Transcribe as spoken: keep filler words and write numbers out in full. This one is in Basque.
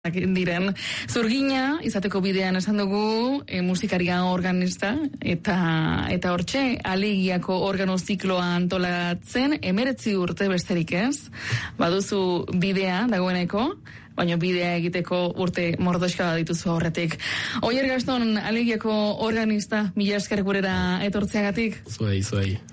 diren. Zurgina, izateko bidean esan dugu, e, musikaria organista, eta eta hortxe, Alegiako organo zikloa antolatzen, emeretzi urte besterik ez, baduzu bidea dagoeneko, baina bidea egiteko urte mordoska dituzu horretik. Oier Gaston, Alegiako organista, mila esker gurera etortzeagatik. Zuei, zuei.